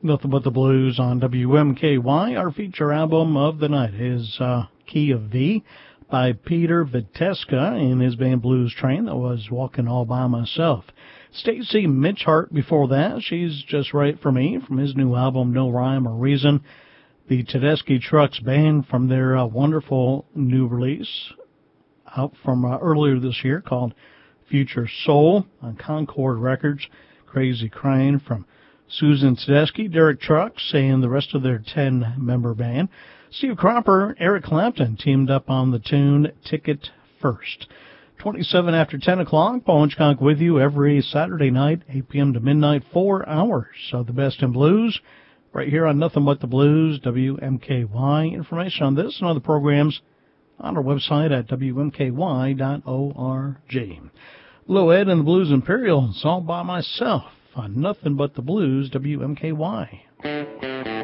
Nothing But the Blues on WMKY. Our feature album of the night is Key of V by Peter Viteska and his band Blues Train. That was Walking All By Myself. Stacy Mitchhart before that. She's Just Right For Me from his new album No Rhyme or Reason. The Tedeschi Trucks Band from their wonderful new release out from earlier this year called Future Soul on Concord Records. Crazy Crying from Susan Tedeschi, Derek Trucks, and the rest of their 10-member band. Steve Cropper, Eric Clapton teamed up on the tune Ticket First. 27 after 10 o'clock, Paul Hitchcock with you every Saturday night, 8 p.m. to midnight, 4 hours of the best in blues, right here on Nothing But the Blues, WMKY. Information on this and other programs on our website at WMKY.org. Lou Ed and the Blues Imperial, it's all by myself on Nothing But the Blues, WMKY.